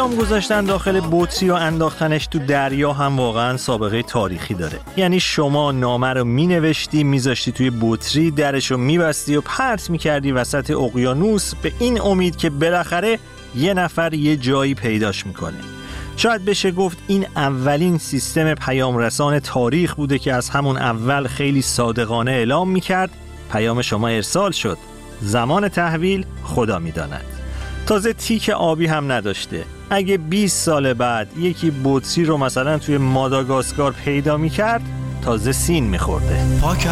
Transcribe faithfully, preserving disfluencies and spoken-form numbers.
نام گذاشتن داخل بطری و انداختنش تو دریا هم واقعا سابقه تاریخی داره. یعنی شما نامه رو مینوشتی، میذاشتی توی بطری، درش رو میبستی و پرت میکردی وسط اقیانوس به این امید که بالاخره یه نفر یه جایی پیداش میکنه. شاید بشه گفت این اولین سیستم پیام رسان تاریخ بوده که از همون اول خیلی صادقانه اعلام میکرد پیام شما ارسال شد، زمان تحویل خدا میداند. تازه تیک آبی هم نداشته. اگه بیست سال بعد یکی بطری رو مثلا توی ماداگاسکار پیدا میکرد تازه سین میخورده.